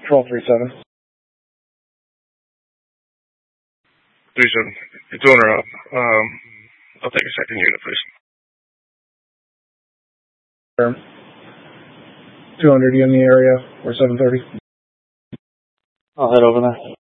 Control 37. 37. It's owner up. I'll take a second unit, please. Firm. 200 in the area, or 730. I'll head over there.